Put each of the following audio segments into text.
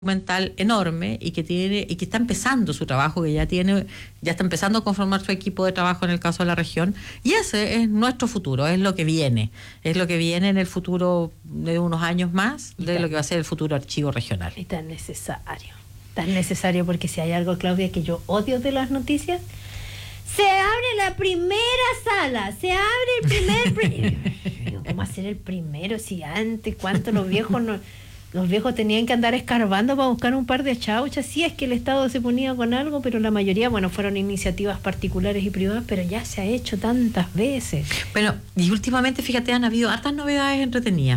documental enorme y que está empezando su trabajo, ya está empezando a conformar su equipo de trabajo en el caso de la región, y ese es nuestro futuro, es lo que viene en el futuro de unos años más, de lo que va a ser el futuro archivo regional. Y tan necesario, porque si hay algo, Claudia, que yo odio de las noticias, se abre la primera sala, se abre el primer ¿cómo hacer el primero? Si antes, ¿cuánto los viejos tenían que andar escarbando para buscar un par de chauchas? Sí, es que el Estado se ponía con algo, pero la mayoría, fueron iniciativas particulares y privadas, pero ya se ha hecho tantas veces. Bueno, y últimamente, fíjate, han habido hartas novedades entretenidas.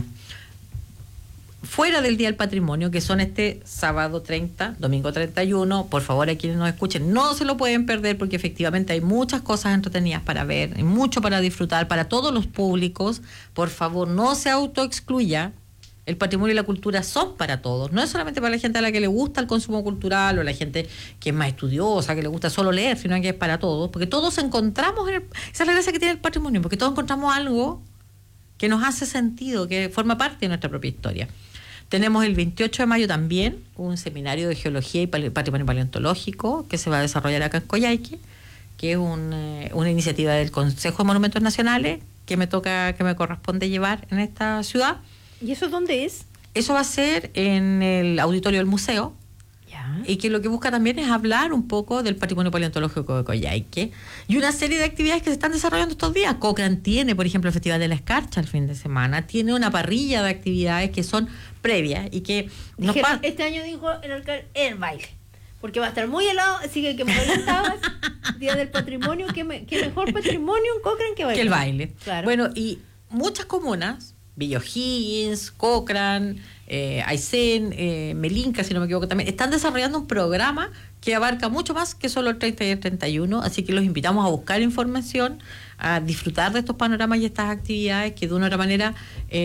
Fuera del Día del Patrimonio, que son este sábado 30, domingo 31, por favor, a quienes nos escuchen, no se lo pueden perder, porque efectivamente hay muchas cosas entretenidas para ver, hay mucho para disfrutar, para todos los públicos. Por favor, no se autoexcluya. El patrimonio y la cultura son para todos, no es solamente para la gente a la que le gusta el consumo cultural o la gente que es más estudiosa, que le gusta solo leer, sino que es para todos, porque todos encontramos, esa es la gracia que tiene el patrimonio, porque todos encontramos algo que nos hace sentido, que forma parte de nuestra propia historia. Tenemos el 28 de mayo también un seminario de geología y patrimonio paleontológico que se va a desarrollar acá en Coyhaique, que es una iniciativa del Consejo de Monumentos Nacionales que me corresponde llevar en esta ciudad. ¿Y eso dónde es? Eso va a ser en el auditorio del museo. Ya. Y que lo que busca también es hablar un poco del patrimonio paleontológico de Coyhaique y una serie de actividades que se están desarrollando estos días. Cochrane tiene, por ejemplo, el Festival de la Escarcha el fin de semana, tiene una parrilla de actividades que son previas y que este año dijo el alcalde el baile, porque va a estar muy helado, así que me preguntabas Día del Patrimonio, ¿qué mejor patrimonio en Cochrane que el baile? Claro. Bueno, y muchas comunas, Villa O'Higgins, Cochrane, Aysén, Melinca, si no me equivoco, también están desarrollando un programa que abarca mucho más que solo el 30 y el 31, así que los invitamos a buscar información, a disfrutar de estos panoramas y estas actividades que de una u otra manera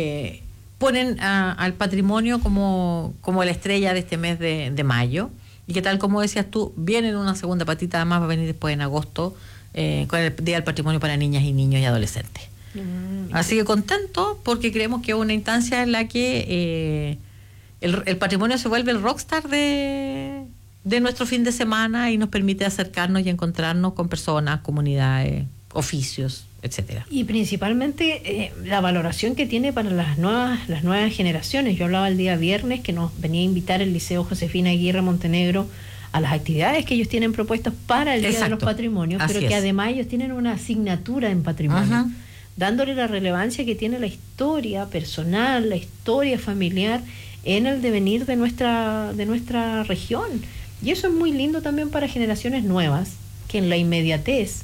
ponen al patrimonio como la estrella de este mes de mayo, y que tal como decías tú, viene en una segunda patita, además va a venir después en agosto con el Día del Patrimonio para niñas y niños y adolescentes. Así que contento, porque creemos que es una instancia en la que el patrimonio se vuelve el rockstar de nuestro fin de semana y nos permite acercarnos y encontrarnos con personas, comunidades, oficios, etcétera. Y principalmente la valoración que tiene para las nuevas generaciones. Yo hablaba el día viernes que nos venía a invitar el Liceo Josefina Aguirre Montenegro a las actividades que ellos tienen propuestas para el Día de los Patrimonios, pero que además ellos tienen una asignatura en patrimonio. Uh-huh. Dándole la relevancia que tiene la historia personal, la historia familiar en el devenir de nuestra región. Y eso es muy lindo también para generaciones nuevas que en la inmediatez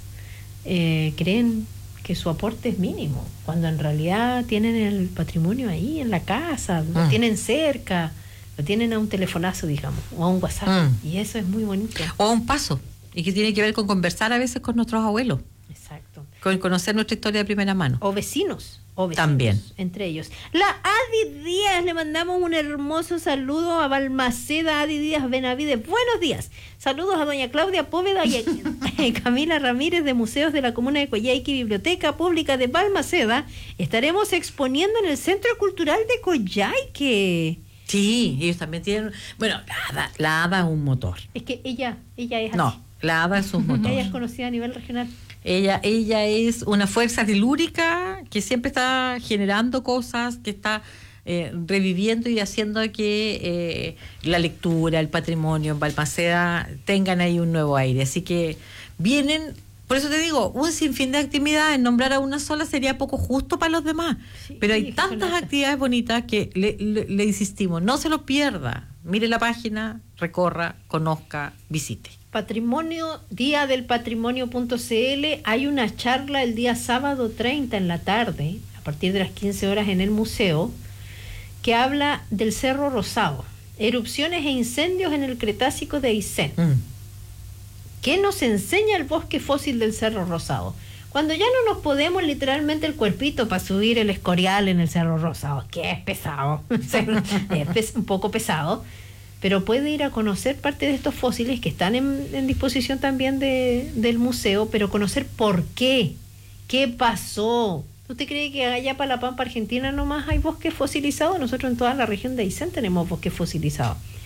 creen que su aporte es mínimo, cuando en realidad tienen el patrimonio ahí en la casa, lo tienen cerca, lo tienen a un telefonazo, digamos, o a un WhatsApp, y eso es muy bonito. O a un paso, y que tiene que ver con conversar a veces con nuestros abuelos. Exacto. Con conocer nuestra historia de primera mano. O vecinos también. Entre ellos. La Adi Díaz, le mandamos un hermoso saludo a Balmaceda, Adi Díaz Benavides. Buenos días. Saludos a doña Claudia Póveda y a Camila Ramírez de Museos de la Comuna de Coyhaique y Biblioteca Pública de Balmaceda. Estaremos exponiendo en el Centro Cultural de Coyhaique. Sí, ellos también tienen... Bueno, la Ada es un motor. Es que ella es así. No, la Ada es un motor. Ella es conocida a nivel regional. Ella es una fuerza telúrica que siempre está generando cosas, que está reviviendo y haciendo que la lectura, el patrimonio en Balmaceda tengan ahí un nuevo aire. Así que vienen, por eso te digo, un sinfín de actividades. Nombrar a una sola sería poco justo para los demás. Sí, pero hay tantas actividades bonitas que le insistimos, no se lo pierda. Mire la página, recorra, conozca, visite. Patrimonio, Día del Patrimonio.cl. Hay una charla el día sábado 30 en la tarde, a partir de las 15 horas en el museo, que habla del Cerro Rosado, erupciones e incendios en el Cretácico de Aysén. ¿Qué nos enseña el bosque fósil del Cerro Rosado? Cuando ya no nos podemos literalmente el cuerpito para subir el Escorial en el Cerro Rosado, que es pesado, es un poco pesado, pero puede ir a conocer parte de estos fósiles que están en disposición también del museo, pero conocer por qué pasó. ¿Usted cree que allá para la Pampa Argentina nomás hay bosque fosilizado? Nosotros en toda la región de Aysén tenemos bosque fosilizado.